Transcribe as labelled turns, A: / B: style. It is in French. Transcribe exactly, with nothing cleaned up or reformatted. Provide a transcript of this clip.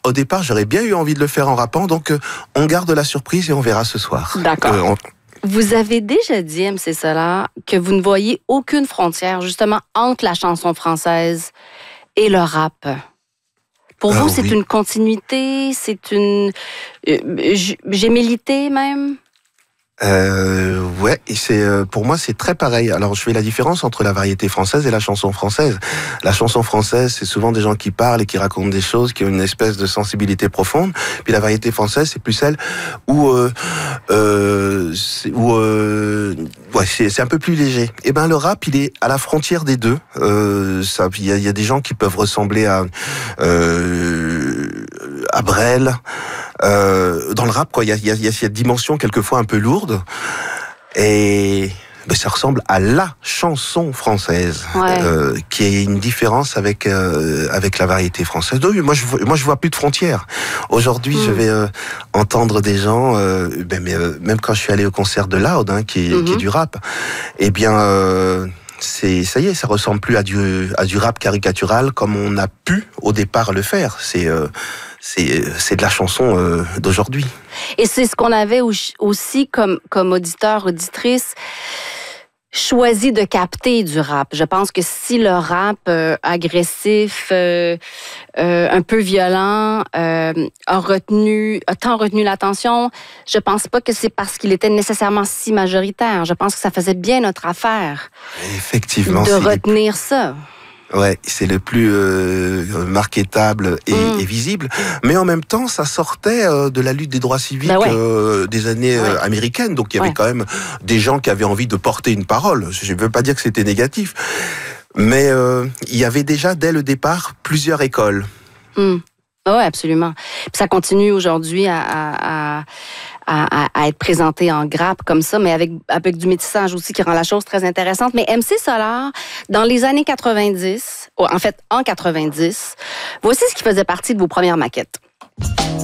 A: au départ, j'aurais bien eu envie de le faire en rappant, donc euh, on garde la surprise et on verra ce soir.
B: D'accord.
A: Euh, on...
B: Vous avez déjà dit, M C Solar, que vous ne voyez aucune frontière, justement, entre la chanson française et le rap. Pour
A: Ah,
B: vous, c'est
A: oui.
B: une continuité, c'est une euh, gémellité même?
A: Euh, ouais, et c'est euh, pour moi c'est très pareil. Alors je fais la différence entre la variété française et la chanson française. La chanson française, c'est souvent des gens qui parlent et qui racontent des choses, qui ont une espèce de sensibilité profonde. Puis la variété française, c'est plus celle où euh, euh, c'est, où euh, ouais, c'est, c'est un peu plus léger. Et ben le rap, il est à la frontière des deux. Euh, ça, il y a, y a des gens qui peuvent ressembler à euh, à Brel. Euh, dans le rap, quoi, il y a, y, a, y a cette dimension quelquefois un peu lourde, et ben, ça ressemble à la chanson française,
B: ouais.
A: euh, qui est une différence avec euh, avec la variété française. Donc, moi, je vois, moi, je vois plus de frontières. Aujourd'hui, mmh. je vais euh, entendre des gens, euh, ben, mais, euh, même quand je suis allé au concert de Loud, hein, qui, est, mmh. qui est du rap, eh bien. Euh, C'est, ça y est, ça ressemble plus à du, à du rap caricatural comme on a pu au départ le faire. C'est, euh, c'est, c'est de la chanson euh, d'aujourd'hui.
B: Et c'est ce qu'on avait aussi comme, comme auditeur, auditrice, choisi de capter du rap. Je pense que si le rap euh, agressif, euh, euh, un peu violent, euh, a retenu, a tant retenu l'attention, je pense pas que c'est parce qu'il était nécessairement si majoritaire. Je pense que ça faisait bien notre affaire.
A: Effectivement.
B: De retenir les... ça.
A: Ouais, c'est le plus euh, marketable et, mmh. et visible, mais en même temps, ça sortait euh, de la lutte des droits civiques ben ouais. euh, des années ouais. euh, américaines, donc il y avait ouais. quand même des gens qui avaient envie de porter une parole. Je ne veux pas dire que c'était négatif, mais euh, il y avait déjà dès le départ plusieurs écoles.
B: Mmh. Oui, absolument. Puis ça continue aujourd'hui à, à, à, à être présenté en grappe comme ça, mais avec, avec du métissage aussi qui rend la chose très intéressante. Mais M C Solar, dans les années quatre-vingt-dix, en fait en quatre-vingt-dix, voici ce qui faisait partie de vos premières maquettes.